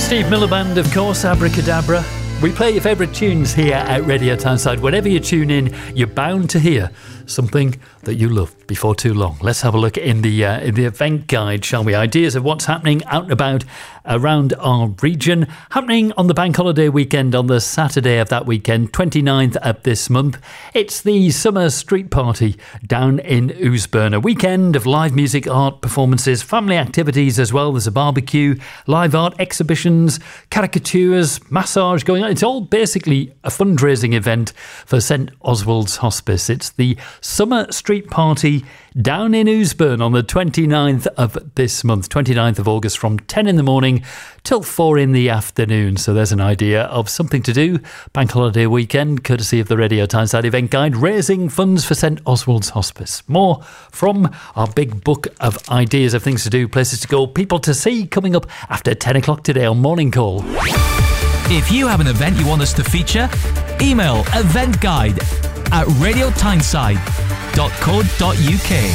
Steve Miliband, of course, Abracadabra. We play your favourite tunes here at Radio Tyneside. Whenever you tune in, you're bound to hear something that you love before too long. Let's have a look in the event guide, shall we? Ideas of what's happening out and about around our region. Happening on the bank holiday weekend on the Saturday of that weekend, 29th of this month. It's the Summer Street Party down in Ousburn. A weekend of live music, art performances, family activities as well. There's a barbecue, live art exhibitions, caricatures, massage going on. It's all basically a fundraising event for St Oswald's Hospice. It's the Summer Street Party down in Ousburn on the 29th of this month, 29th of August, from 10 in the morning till 4 in the afternoon. So there's an idea of something to do. Bank holiday weekend, courtesy of the Radio Tyneside event guide, raising funds for St Oswald's Hospice. More from our big book of ideas of things to do, places to go, people to see, coming up after 10 o'clock today on Morning Call. If you have an event you want us to feature, email eventguide@radiotyneside.co.uk.